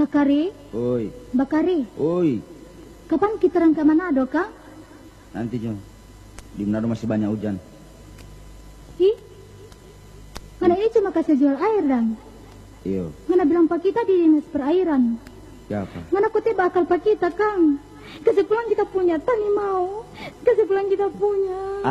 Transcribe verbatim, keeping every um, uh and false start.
Bakari. Oi. Bakari. Oi. Kapan kita orang ke Manado, Kang? Nanti, Jo. Di Manado masih banyak hujan. Ih. Mana ini cuma kasih jual air, Dang. Iyo. Mana bilang Pak kita di dinas perairan. Siapa? Mana kutip bakal Pak kita, Kang. Kesepulan kita punya tani mau. Kesepulan kita punya.